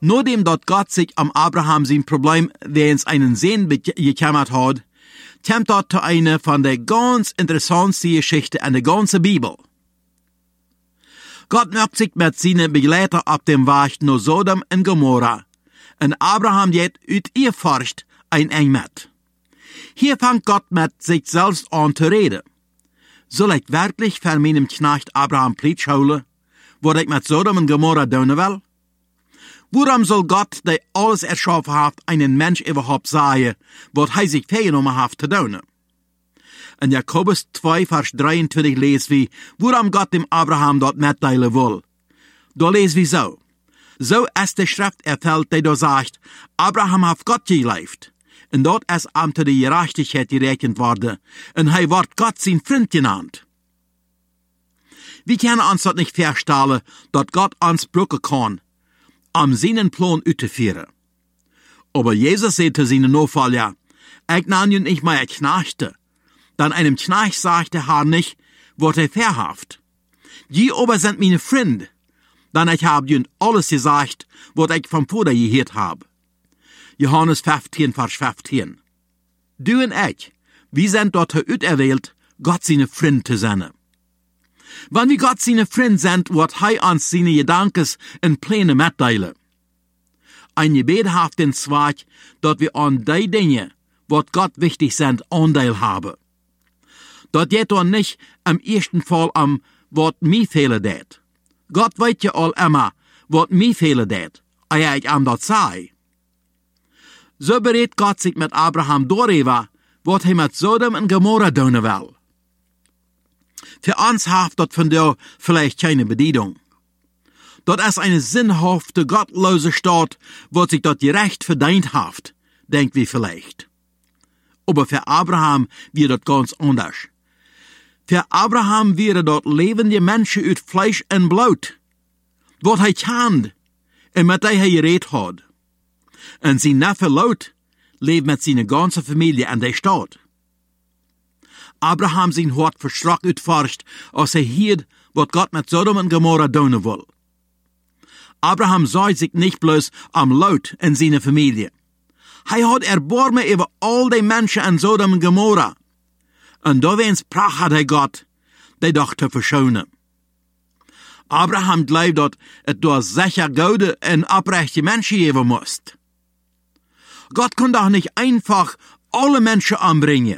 Nachdem dort Gott sich am Abraham sein Problem während einen Sehn gekümmert hat, kommt dort zu einer von der ganz interessantesten Geschichte in der ganzen Bibel. Gott macht sich mit seinen Begleitern auf dem Weg nach Sodom und Gomorra. Und Abraham geht ut ihr forscht ein Eng mit. Hier fängt Gott mit sich selbst an zu reden. Soll ich wirklich für meinem Knecht Abraham Plicht holen, was ich mit Sodom und Gomorra tun will? Warum soll Gott, der alles erschaffen hat, einen Mensch überhaupt sagen, was er sich vorgenommen hat zu tun? In Jakobus 2, Vers 23 lesen wir, warum Gott dem Abraham dort mitteilen will. Da lesen wir so. So ist die Schrift erfüllt, die da sagt, Abraham hat Gott gelebt. Und dort ist ihm zu der Gerechtigkeit gerechnet worden. Und er wird Gott sein Freund genannt. Wir können uns dort nicht vorstellen, dass Gott uns brauchen kann, seinen Plan auszuführen. Aber Jesus sagt zu seinen Nachfolgern, ich nenne nicht mehr Knechte. Dann einem Knecht sagt der Herr nicht, was er verhaft. Die aber sind meine Freunde. Dann ich habe ihnen alles gesagt, was ich vom Vater gehört habe. Johannes 15, Vers 15. Du und ich, wir sind dort auserwählt, Gott seine Freunde zu sein. Wenn wir Gott seine Freunde sind, wird er uns seine Gedanken und Pläne mitteilen. Ein Gebet hat den Zweck, dass wir an die Dinge, was Gott wichtig sind, Anteil haben. Das geht doch nicht im ersten Fall was mir fehlen det. Gott weiß ja all immer, was mir fehlen det, ich das sei. So berät Gott sich mit Abraham darüber, was er mit Sodom und Gomorra tun will. Für uns hat das von der vielleicht keine Bedeutung. Dort ist eine sinnhafte, gottlose Stadt, wo sich dort gerecht verdient hat, denkt wir vielleicht. Aber für Abraham wird das ganz anders. Für Abraham wäre dort lebende Menschen aus Fleisch und Blut, was er kann und mit der er geredet hat. Und sein Neffe Lot lebt mit seiner ganzen Familie in der Stadt. Abraham sein Hort verschrock utforscht, als er hielt, was Gott mit Sodom und Gomorra tun will. Abraham sah sich nicht bloß am Lot und seine Familie. Er hat Erbarmen über all die Menschen in Sodom und Gomorra. Und da wens sprach hat er Gott, die doch zu verschonen. Abraham glaubt, dass es durch sicher gute und abrechte Menschen geben muss. Gott kann doch nicht einfach alle Menschen anbringen.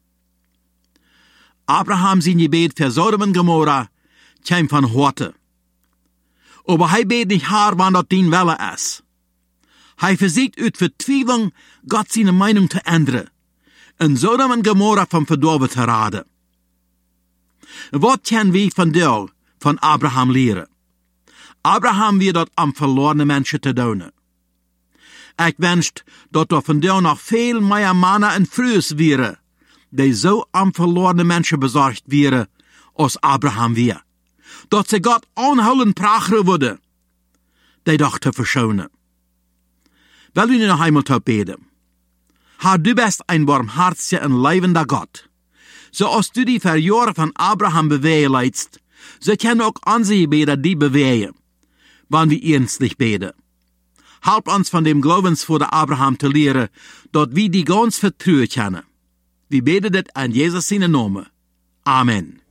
Abraham sein Gebet für Sodom und Gomorra kam von Horte. Aber er bet nicht haar, wann das dein Wille ist. Er versucht aus Verzweiflung, Gott seine Meinung zu ändern und Sodom und Gomorra vom Verdorben zu raten. Was können wir von dir, von Abraham lehren? Abraham wird dort am verlorenen Menschen zu tun. Ich wünschte, dass da von dir noch viel mehr Männer und Frühes wäre, die so am verlorenen Menschen besorgt wäre, als Abraham wir. Dass sie Gott anholen prachen würde, die doch zu verschonen. Will wir noch einmal zu beten? Herr, du bist ein barmherziger und leibender Gott. So als du die Verjahre von Abraham bewegen leidst, so können auch unsere Gebete die bewegen, wenn wir ernstlich beten. Help uns von dem Glaubensvater Abraham zu lehren, dass wir die ganz vertrauen können. Wir beten das in Jesus seinen Namen. Amen.